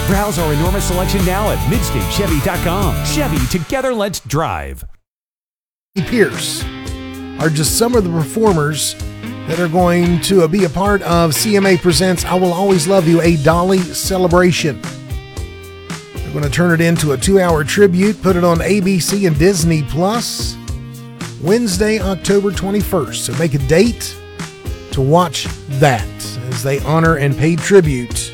Browse our enormous selection now at MidstateChevy.com. Chevy, together let's drive. Pierce are just some of the performers that are going to be a part of CMA Presents I Will Always Love You, a Dolly celebration. They're going to turn it into a 2-hour tribute, put it on ABC and Disney Plus Wednesday, October 21st. So make a date to watch that as they honor and pay tribute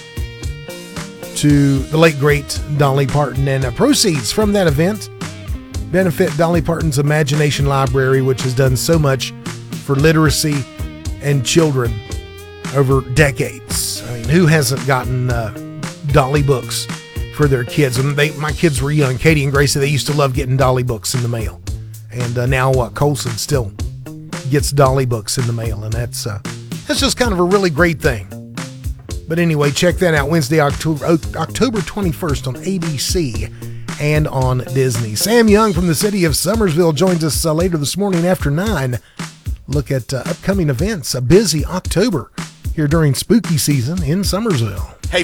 to the late, great Dolly Parton. And proceeds from that event benefit Dolly Parton's Imagination Library, which has done so much for literacy and children over decades. I mean, who hasn't gotten Dolly books for their kids? When my kids were young, Katie and Gracie, they used to love getting Dolly books in the mail. And now Colson still gets Dolly books in the mail, and that's just kind of a really great thing. But anyway, check that out Wednesday, October 21st on ABC and on Disney. Sam Young from the city of Summersville joins us later this morning after 9. Look at upcoming events. A busy October here during spooky season in Summersville. Hey.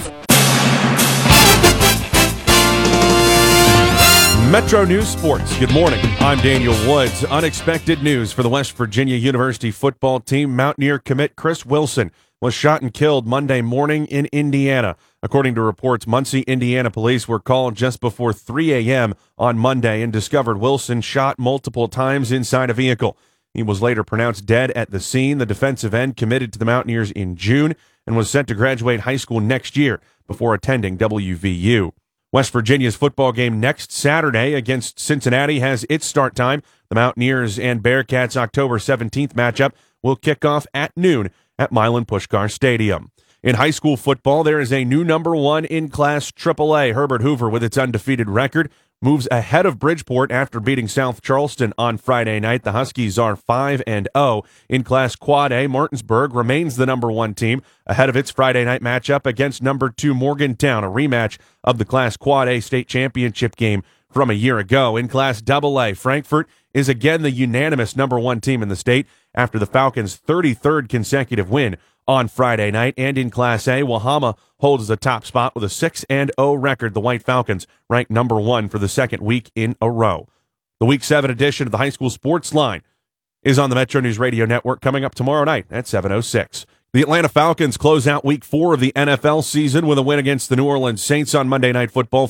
Metro News Sports. Good morning. I'm Daniel Woods. Unexpected news for the West Virginia University football team. Mountaineer commit Chris Wilson was shot and killed Monday morning in Indiana. According to reports, Muncie, Indiana police were called just before 3 a.m. on Monday and discovered Wilson shot multiple times inside a vehicle. He was later pronounced dead at the scene. The defensive end committed to the Mountaineers in June and was set to graduate high school next year before attending WVU. West Virginia's football game next Saturday against Cincinnati has its start time. The Mountaineers and Bearcats October 17th matchup will kick off at noon at Milan Puskar Stadium. In high school football, there is a new number 1 in Class AAA. Herbert Hoover, with its undefeated record, moves ahead of Bridgeport after beating South Charleston on Friday night. The Huskies are 5-0. In Class Quad A, Martinsburg remains the number 1 team ahead of its Friday night matchup against number 2 Morgantown, a rematch of the Class Quad A state championship game from a year ago. In Class AA, Frankfort is again the unanimous number 1 team in the state after the Falcons' 33rd consecutive win on Friday night. And in Class A, Wahama holds the top spot with a 6-0 record. The White Falcons ranked number 1 for the second week in a row. The Week 7 edition of the High School Sports Line is on the Metro News Radio Network coming up tomorrow night at 7:06. The Atlanta Falcons close out Week 4 of the NFL season with a win against the New Orleans Saints on Monday Night Football,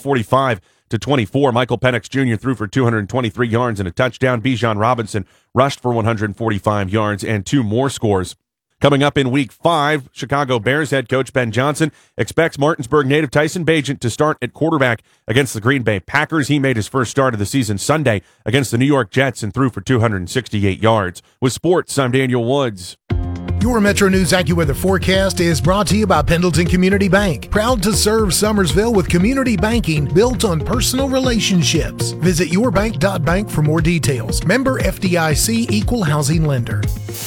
45-24. Michael Penix Jr. threw for 223 yards and a touchdown. Bijan Robinson rushed for 145 yards and 2 more scores. Coming up in Week 5, Chicago Bears head coach Ben Johnson expects Martinsburg native Tyson Bagent to start at quarterback against the Green Bay Packers. He made his first start of the season Sunday against the New York Jets and threw for 268 yards. With sports, I'm Daniel Woods. Your Metro News AccuWeather forecast is brought to you by Pendleton Community Bank. Proud to serve Summersville with community banking built on personal relationships. Visit yourbank.bank for more details. Member FDIC, Equal Housing Lender.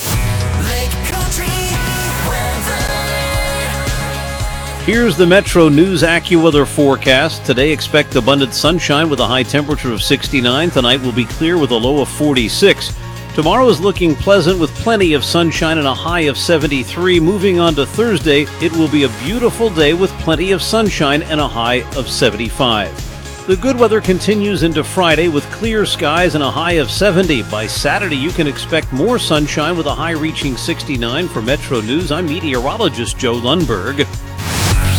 Here's the Metro News AccuWeather forecast. Today, expect abundant sunshine with a high temperature of 69. Tonight will be clear with a low of 46. Tomorrow is looking pleasant with plenty of sunshine and a high of 73. Moving on to Thursday, it will be a beautiful day with plenty of sunshine and a high of 75. The good weather continues into Friday with clear skies and a high of 70. By Saturday, you can expect more sunshine with a high reaching 69. For Metro News, I'm meteorologist Joe Lundberg.